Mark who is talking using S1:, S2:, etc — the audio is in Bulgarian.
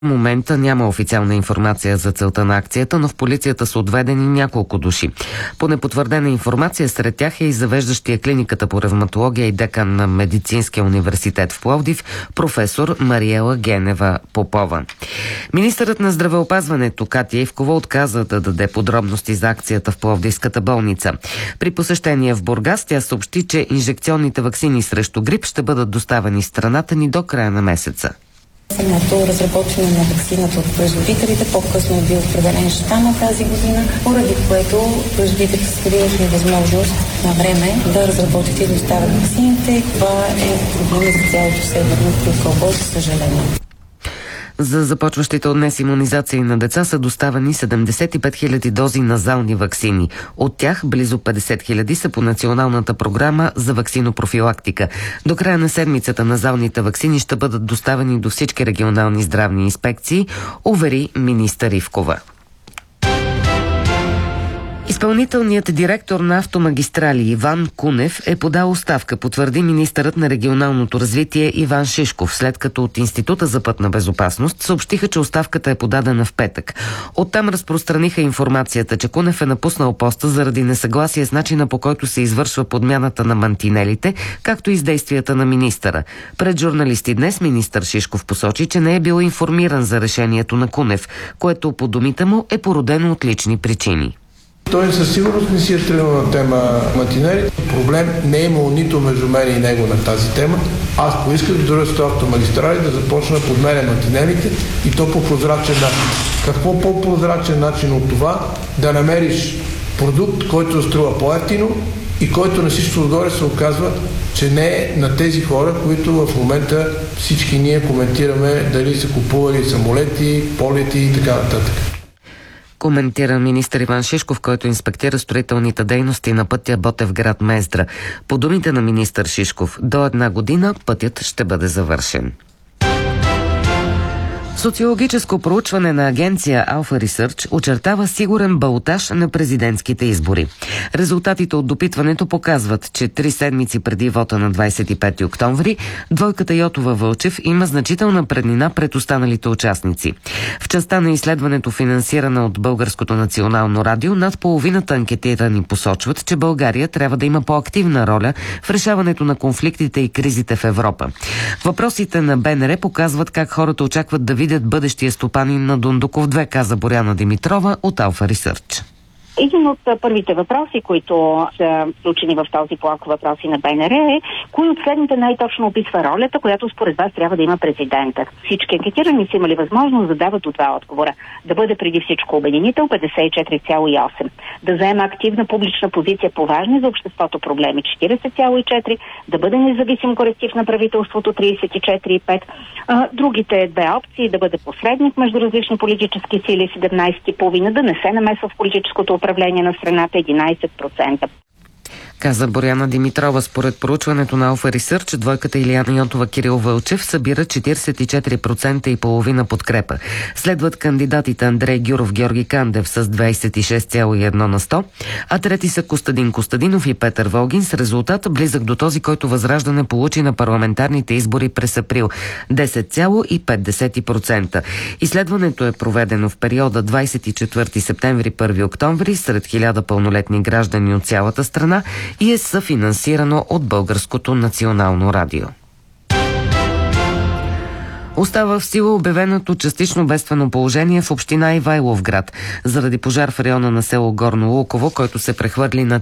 S1: В момента няма официална информация за целта на акцията, но в полицията са отведени няколко души. По непотвърдена информация сред тях е и завеждащия клиниката по ревматология и декан на Медицинския университет в Пловдив, професор Мариела Генева Попова. Министърът на здравеопазването Катя Ивкова отказа да даде подробности за акцията в Пловдивската болница. При посещение в Бургас тя съобщи, че инжекционните ваксини срещу грип ще бъдат доставени в страната ни до края на месеца.
S2: Самото разработване на ваксината от производителите по-късно е бил определен щама тази година, поради което производителите са имали възможност на време да разработят и доставят ваксините. Това е проблем за цялото северно полукълбо, за съжаление.
S1: За започващите от днес имунизации на деца са доставени 75 000 дози назални ваксини. От тях близо 50 000 са по националната програма за ваксинопрофилактика. До края на седмицата назалните ваксини ще бъдат доставени до всички регионални здравни инспекции, увери министър Ивкова. Изпълнителният директор на Автомагистрали Иван Кунев е подал оставка, потвърди министърът на регионалното развитие Иван Шишков, след като от Института за пътна безопасност съобщиха, че оставката е подадена в петък. Оттам разпространиха информацията, че Кунев е напуснал поста заради несъгласие с начина, по който се извършва подмяната на мантинелите, както и с действията на министъра. Пред журналисти днес министър Шишков посочи, че не е бил информиран за решението на Кунев, което по думите му е породено от лични причини.
S3: Той със сигурност не си е тръгнал на тема мантинери. Проблем не е имал нито между мен и него на тази тема. Аз поисках в дружеството Автомагистрали да започна да подменя мантинелите и то по прозрачен начин. Какво по-прозрачен начин от това да намериш продукт, който струва по-евтино и който на всичко отгоре се оказва, че не е на тези хора, които в момента всички ние коментираме дали са купували самолети, полети и така нататък.
S1: Коментира министър Иван Шишков, който инспектира строителните дейности на пътя Ботевград – Мездра. По думите на министър Шишков, до 1 година пътят ще бъде завършен. Социологическо проучване на агенция Alpha Research очертава сигурен балотаж на президентските избори. Резултатите от допитването показват, че 3 седмици преди вота на 25 октомври, двойката Йотова-Вълчев има значителна преднина пред останалите участници. В частта на изследването, финансирана от Българското национално радио, над половината анкетирани посочват, че България трябва да има по-активна роля в решаването на конфликтите и кризите в Европа. Въпросите на БНР показват как хората очакват да видят бъдещия стопанин на Дондуков 2, каза Боряна Димитрова от Alpha Research.
S4: Един от първите въпроси, които са включени в този блок въпроси на БНР е: кои от следните най-точно описва ролята, която според вас трябва да има президентът? Всички анкетирани са имали възможност да дават от 2 отговора. Да бъде преди всичко обединител 54,8. Да заема активна публична позиция по важни за обществото проблеми 40,4. Да бъде независим коректив на правителството 34,5. Другите 2 опции: да бъде посредник между различни политически сили 17,5. Да не се намесва в политическото управление на страната 11%.
S1: Каза Боряна Димитрова. Според проучването на Alpha Research, двойката Илияна Йотова-Кирил Вълчев събира 44,5% подкрепа. Следват кандидатите Андрей Гюров, Георги Кандев с 26,1%, а трети са Костадин Костадинов и Петър Волгин с резултат близък до този, който Възраждане получи на парламентарните избори през април – 10,5%. Изследването е проведено в периода 24 септември – 1 октомври сред 1000 пълнолетни граждани от цялата страна и е съфинансирано от Българското национално радио. Остава в сила обявеното частично бедствено положение в община Ивайловград заради пожар в района на село Горно Луково, който се прехвърли на